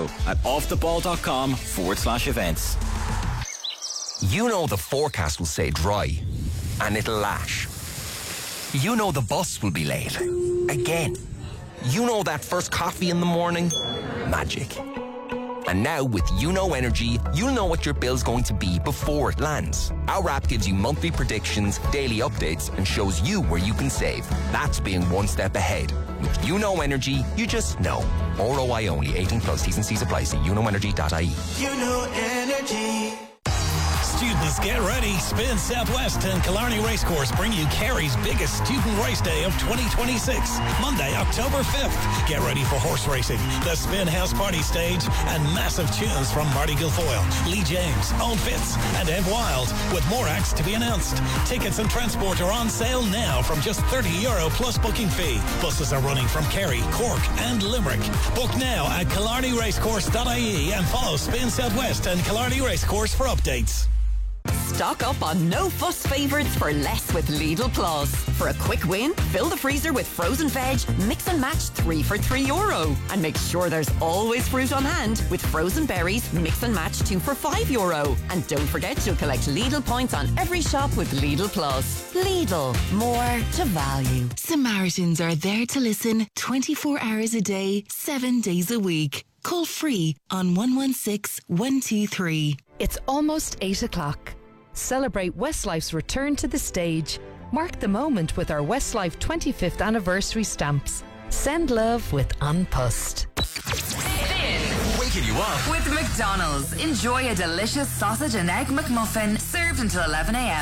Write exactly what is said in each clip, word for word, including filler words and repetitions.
at offtheball.com forward slash events. You know the forecast will say dry, and it'll lash. You know the bus will be late. Again. You know that first coffee in the morning? Magic. And now with YouKnow Energy, you'll know what your bill's going to be before it lands. Our app gives you monthly predictions, daily updates, and shows you where you can save. That's being one step ahead. With YouKnow Energy, you just know. R O I only. eighteen plus. T's and C's apply. See you know energy dot I E. YouKnow Energy. Students, get ready. Spin Southwest and Killarney Racecourse bring you Kerry's biggest student race day of twenty twenty-six. Monday, October fifth. Get ready for horse racing, the Spin House Party Stage, and massive tunes from Marty Guilfoyle, Lee James, Owen Fitz, and Ev Wild, with more acts to be announced. Tickets and transport are on sale now from just thirty euro plus booking fee. Buses are running from Kerry, Cork, and Limerick. Book now at killarney racecourse dot I E and follow Spin Southwest and Killarney Racecourse for updates. Stock up on no-fuss favourites for less with Lidl Plus. For a quick win, fill the freezer with frozen veg, mix and match three for three euro. And make sure there's always fruit on hand with frozen berries, mix and match two for five euro. And don't forget you'll collect Lidl points on every shop with Lidl Plus. Lidl, more to value. Samaritans are there to listen twenty-four hours a day, seven days a week. Call free on one one six, one two three. It's almost eight o'clock. Celebrate Westlife's return to the stage. Mark the moment with our Westlife twenty-fifth anniversary stamps. Send love with An Post. Waking you up with McDonald's. Enjoy a delicious sausage and egg McMuffin served until eleven a.m.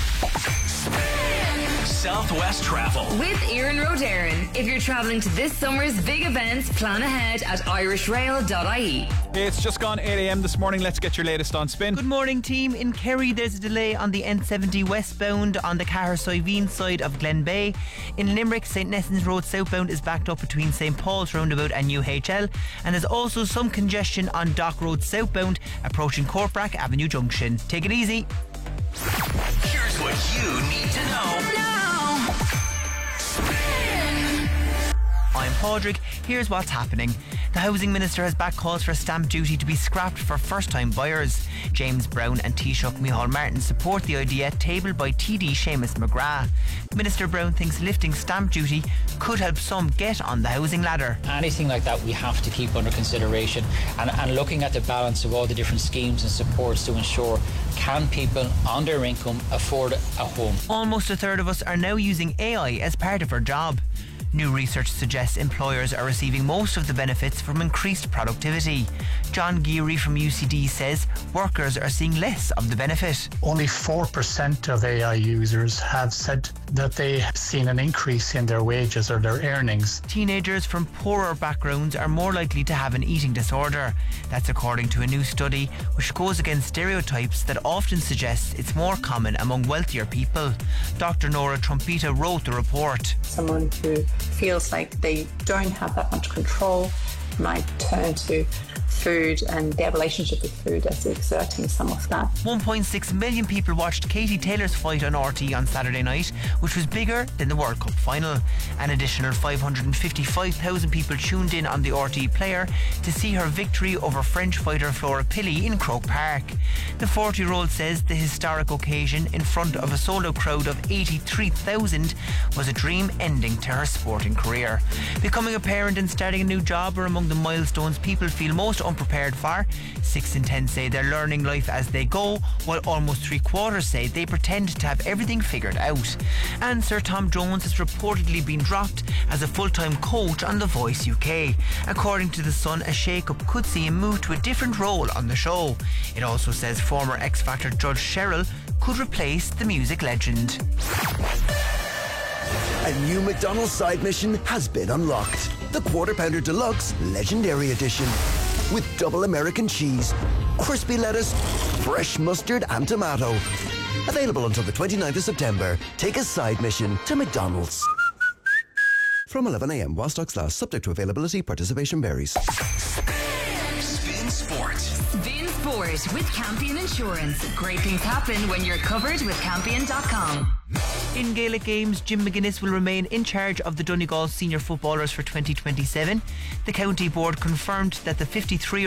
Southwest Travel with Erin Rodarin. If you're travelling to this summer's big events, plan ahead at irish rail dot I E. It's just gone eight a.m. this morning. Let's get your latest on Spin. Good morning, team. In Kerry, there's a delay on the N seventy westbound on the Cahersoiveen side of Glen Bay. In Limerick, St Nessans Road southbound is backed up between St Paul's roundabout and U H L, and there's also some congestion on Dock Road southbound approaching Corprack Avenue Junction. Take it easy. Here's what you need to know now. I'm Padraig. Here's what's happening. The Housing Minister has backed calls for stamp duty to be scrapped for first-time buyers. James Brown and Taoiseach Micheál Martin support the idea tabled by T D Seamus McGrath. Minister Brown thinks lifting stamp duty could help some get on the housing ladder. Anything like that we have to keep under consideration and, and looking at the balance of all the different schemes and supports to ensure can people on their income afford a home. Almost a third of us are now using A I as part of our job. New research suggests employers are receiving most of the benefits from increased productivity. John Geary from U C D says workers are seeing less of the benefit. Only four percent of A I users have said that they have seen an increase in their wages or their earnings. Teenagers from poorer backgrounds are more likely to have an eating disorder. That's according to a new study which goes against stereotypes that often suggests it's more common among wealthier people. Doctor Nora Trumpita wrote the report. Someone who feels like they don't have that much control might turn to food and their relationship with food as exerting some of that. one point six million people watched Katie Taylor's fight on R T on Saturday night, which was bigger than the World Cup final. An additional five hundred fifty-five thousand people tuned in on the R T player to see her victory over French fighter Flora Pilley in Croke Park. The forty-year-old says the historic occasion in front of a sold-out crowd of eighty-three thousand was a dream ending to her sporting career. Becoming a parent and starting a new job are among the milestones people feel most unprepared for. Six in ten say they're learning life as they go, while almost three quarters say they pretend to have everything figured out. And Sir Tom Jones has reportedly been dropped as a full-time coach on The Voice U K. According to The Sun, a shake-up could see him move to a different role on the show. It also says former X Factor judge Cheryl could replace the music legend. A new McDonald's side mission has been unlocked. The Quarter Pounder Deluxe Legendary Edition. With double American cheese, crispy lettuce, fresh mustard and tomato. Available until the twenty-ninth of September. Take a side mission to McDonald's. From eleven a.m. while stocks last, subject to availability, participation varies. Spin Sport. Spin Sport with Campion Insurance. Great things happen when you're covered with Campion dot com. In Gaelic games, Jim McGuinness will remain in charge of the Donegal senior footballers for twenty twenty-seven. The county board confirmed that the fifty-three